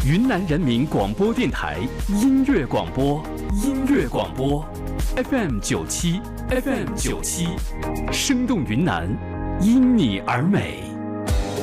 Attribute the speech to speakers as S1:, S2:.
S1: 云南人民广播电台音乐广播FM97，生动云南，因你而美。